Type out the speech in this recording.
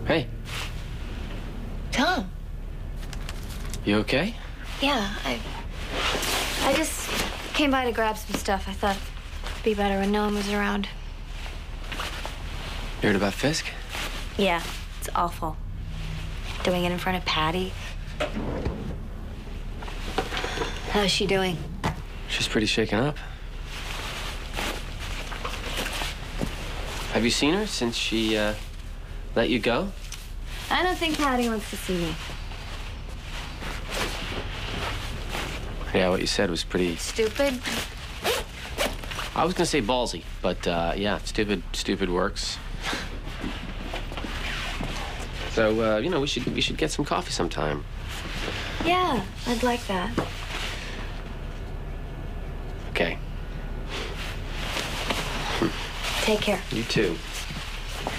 Hey. Tom. You okay? Yeah, I just came by to grab some stuff. I thought it'd be better when no one was around. You heard about Fisk? Yeah, it's awful. Doing it in front of Patty. How's she doing? She's pretty shaken up. Have you seen her since she, let you go? I don't think Patty wants to see me. Yeah, what you said was pretty... Stupid? I was gonna say ballsy, but, yeah, stupid works. So, you know, we should get some coffee sometime. Yeah, I'd like that. Okay. Take care. You too.